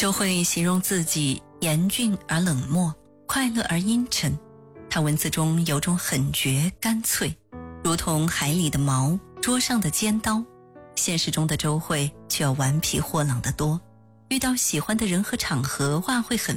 周慧形容自己严峻而冷漠，快乐而阴沉。她文字中有种狠绝干脆，如同海里的锚，桌上的尖刀。现实中的周慧却要顽皮豁朗得多，遇到喜欢的人和场合话会很